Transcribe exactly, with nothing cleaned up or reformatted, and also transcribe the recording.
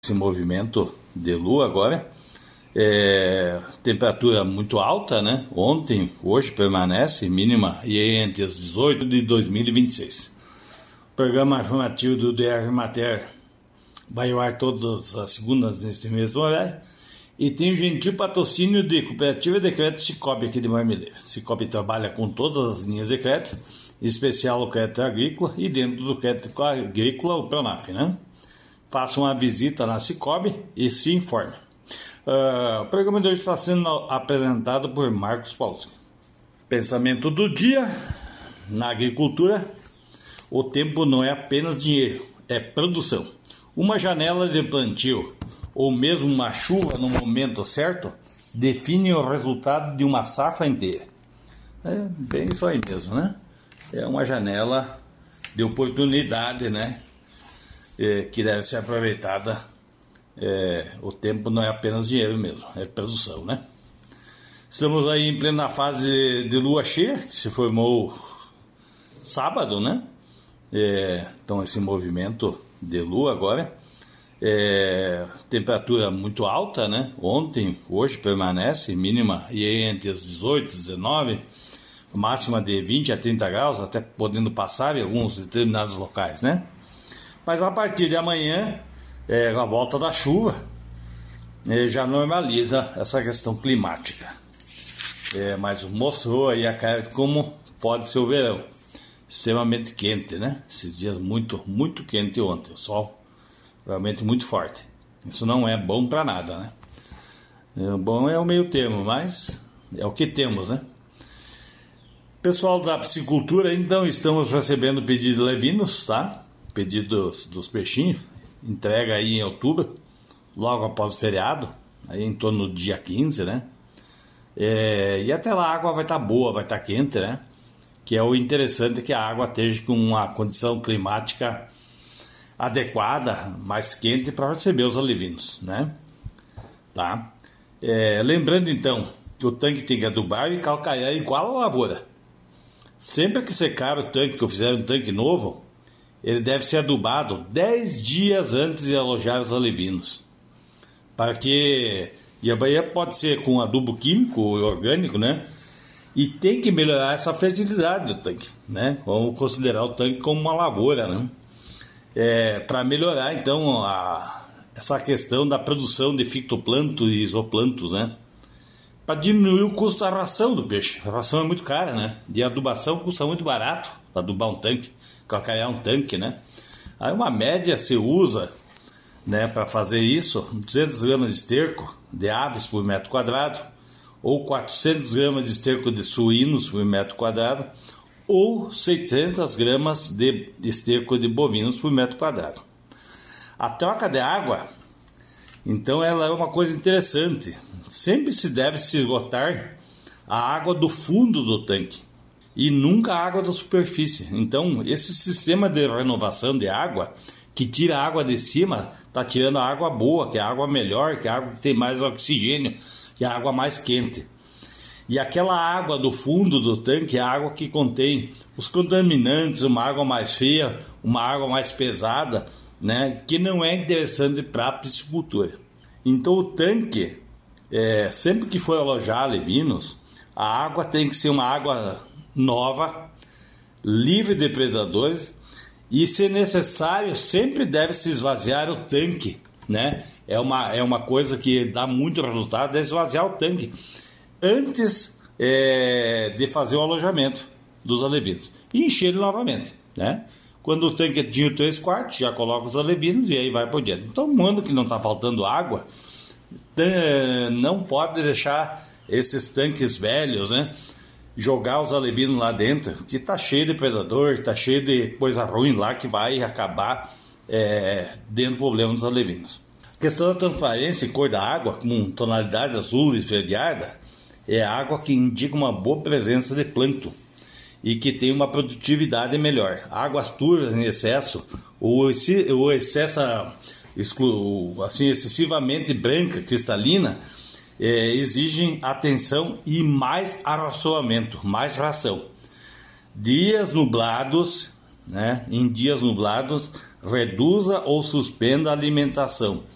Esse movimento de lua agora, é, temperatura muito alta, né? Ontem, hoje permanece, mínima e entre os dezoito de dois mil e vinte e seis. O programa informativo do D R Mater vai ao ar todas as segundas neste mesmo horário e tem o gentil patrocínio de Cooperativa de Crédito Cicobi aqui de Marmeleiro. Cicobi trabalha com todas as linhas de crédito, em especial o crédito agrícola e dentro do crédito agrícola o Pronaf, né? Faça uma visita na Cicobi e se informe. Uh, o programa de hoje está sendo apresentado por Marcos Paulski. Pensamento do dia: na agricultura, o tempo não é apenas dinheiro, é produção. Uma janela de plantio ou mesmo uma chuva no momento certo define o resultado de uma safra inteira. É bem isso aí mesmo, né? É uma janela de oportunidade, né? É, que deve ser aproveitada. É, o tempo não é apenas dinheiro mesmo, é produção, né? Estamos aí em plena fase de lua cheia, que se formou sábado, né? É, então esse movimento de lua agora, é, temperatura muito alta, né? Ontem, hoje permanece, mínima e entre os dezoito, dezenove, máxima de vinte a trinta graus, até podendo passar em alguns determinados locais, né? Mas a partir de amanhã, é, com a volta da chuva, é, já normaliza essa questão climática. É, mas mostrou aí a cara de como pode ser o verão. Extremamente quente, né? Esses dias muito, muito quente ontem. O sol realmente muito forte. Isso não é bom para nada, né? É, bom é o meio termo, mas é o que temos, né? Pessoal da piscicultura, então, estamos recebendo pedido de levinos, tá? Pedido dos, dos peixinhos, entrega aí em outubro, logo após o feriado, aí em torno do dia quinze, né? É, e até lá a água vai estar tá boa, vai estar tá quente, né? Que é o interessante, que a água esteja com uma condição climática adequada, mais quente, para receber os alevinos, né? Tá? É, lembrando então que o tanque tem que adubar e calcaiar igual a lavoura. Sempre que secar o tanque, que eu fizer um tanque novo, ele deve ser adubado dez dias antes de alojar os alevinos. Para que... E a Bahia pode ser com adubo químico ou orgânico, né? E tem que melhorar essa fertilidade do tanque, né? Vamos considerar o tanque como uma lavoura, né? É, para melhorar, então, a, essa questão da produção de fitoplancton e isoplantos, né? Para diminuir o custo da ração do peixe. A ração é muito cara, né? E a adubação custa muito barato para adubar um tanque, calcaiar um tanque, né? Aí uma média se usa, né, para fazer isso, duzentas gramas de esterco de aves por metro quadrado, ou quatrocentas gramas de esterco de suínos por metro quadrado, ou seiscentas gramas de esterco de bovinos por metro quadrado. A troca de água, então, ela é uma coisa interessante. Sempre se deve se esgotar a água do fundo do tanque e nunca a água da superfície. Então, esse sistema de renovação de água, que tira a água de cima, está tirando a água boa, que é a água melhor, que é a água que tem mais oxigênio, que é a água mais quente. E aquela água do fundo do tanque é a água que contém os contaminantes, uma água mais fria, uma água mais pesada, né, que não é interessante para a piscicultura. Então o tanque, é, sempre que for alojar alevinos, a água tem que ser uma água nova, livre de predadores, e se necessário sempre deve se esvaziar o tanque, né? É uma, é uma coisa que dá muito resultado, é esvaziar o tanque antes é, de fazer o alojamento dos alevinos e encher ele novamente, né? Quando o tanque atinge três quartos, já coloca os alevinos e aí vai por diante. Então, no ano que não está faltando água, não pode deixar esses tanques velhos, né, jogar os alevinos lá dentro, que está cheio de predador, está cheio de coisa ruim lá que vai acabar é, dando problema dos alevinos. A questão da transparência e cor da água, com tonalidade azul e esverdeada, é a água que indica uma boa presença de plâncton e que tem uma produtividade melhor. Águas turvas em excesso, ou excesso assim, excessivamente branca, cristalina, é, exigem atenção e mais arraçoamento, mais ração. Dias nublados, né, em dias nublados, reduza ou suspenda a alimentação